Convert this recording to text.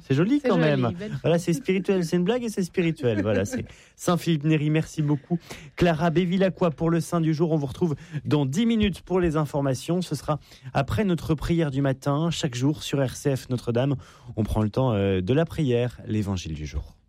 C'est joli quand joli, même. Voilà, c'est spirituel. C'est une blague et c'est spirituel. Voilà, c'est Saint-Philippe Néri. Merci beaucoup. Clara Bévilacqua pour le Saint du jour. On vous retrouve dans 10 minutes pour les informations. Ce sera après notre prière du matin, chaque jour sur RCF Notre-Dame. On prend le temps de la prière, l'évangile du jour.